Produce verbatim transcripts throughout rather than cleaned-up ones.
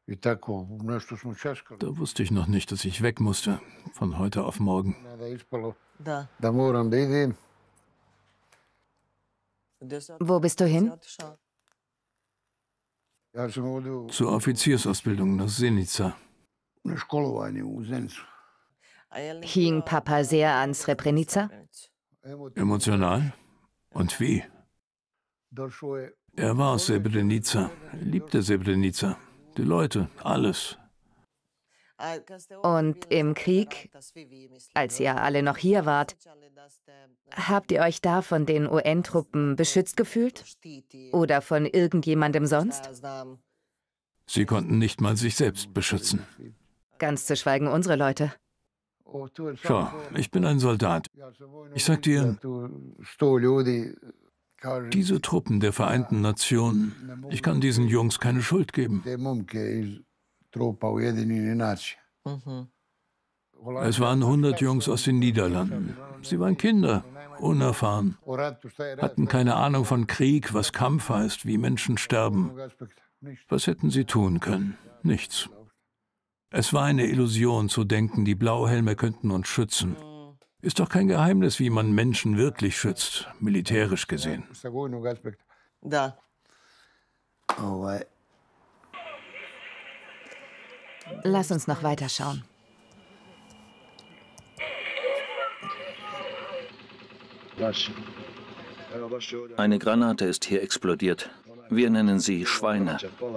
Da wusste ich noch nicht, dass ich weg musste, von heute auf morgen. Wo bist du hin? Zur Offiziersausbildung nach Senica. Hing Papa sehr an Srebrenica? Emotional? Und wie? Er war aus Srebrenica, er liebte Srebrenica, die Leute, alles. Und im Krieg, als ihr alle noch hier wart, habt ihr euch da von den U N-Truppen beschützt gefühlt? Oder von irgendjemandem sonst? Sie konnten nicht mal sich selbst beschützen. Ganz zu schweigen unsere Leute. Schau, ich bin ein Soldat. Ich sag dir, diese Truppen der Vereinten Nationen, ich kann diesen Jungs keine Schuld geben. Es waren hundert Jungs aus den Niederlanden. Sie waren Kinder, unerfahren, hatten keine Ahnung von Krieg, was Kampf heißt, wie Menschen sterben. Was hätten sie tun können? Nichts. Es war eine Illusion zu denken, die Blauhelme könnten uns schützen. Ist doch kein Geheimnis, wie man Menschen wirklich schützt, militärisch gesehen. Lass uns noch weiter schauen. Eine Granate ist hier explodiert. Wir nennen sie Schweine.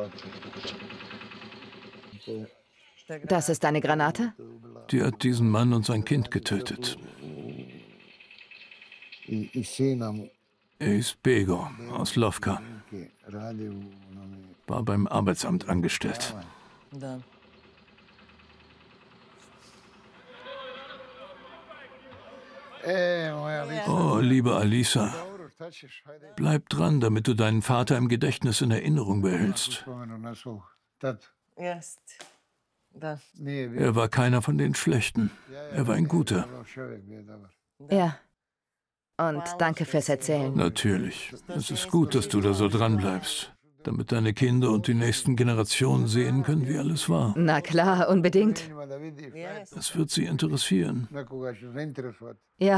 Das ist eine Granate? Die hat diesen Mann und sein Kind getötet. Er ist Bego aus Lovka. War beim Arbeitsamt angestellt. Oh, liebe Alisa, bleib dran, damit du deinen Vater im Gedächtnis in Erinnerung behältst. Er war keiner von den Schlechten. Er war ein Guter. Ja. Und danke fürs Erzählen. Natürlich. Es ist gut, dass du da so dran bleibst, damit deine Kinder und die nächsten Generationen sehen können, wie alles war. Na klar, unbedingt. Das wird sie interessieren. Ja.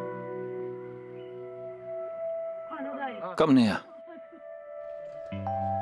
Komm näher.